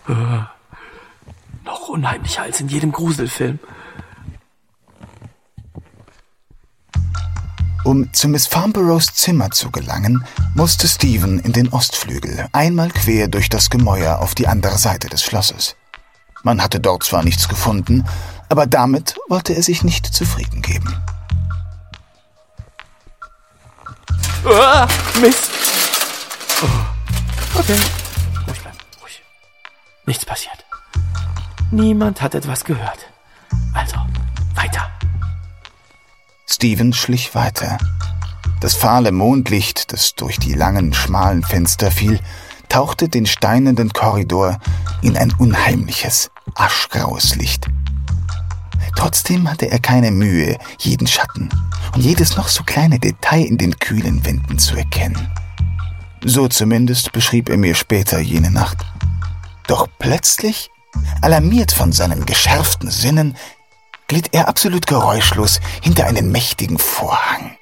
Noch unheimlicher als in jedem Gruselfilm. Um zu Miss Farnboroughs Zimmer zu gelangen, musste Stephen in den Ostflügel, einmal quer durch das Gemäuer auf die andere Seite des Schlosses. Man hatte dort zwar nichts gefunden, aber damit wollte er sich nicht zufrieden geben. Mist! Okay, ruhig bleiben, ruhig. Nichts passiert. Niemand hat etwas gehört. Also, weiter. Stephen schlich weiter. Das fahle Mondlicht, das durch die langen, schmalen Fenster fiel, tauchte den steinernen Korridor in ein unheimliches, aschgraues Licht. Trotzdem hatte er keine Mühe, jeden Schatten und jedes noch so kleine Detail in den kühlen Wänden zu erkennen. So zumindest beschrieb er mir später jene Nacht. Doch plötzlich, alarmiert von seinen geschärften Sinnen, glitt er absolut geräuschlos hinter einen mächtigen Vorhang.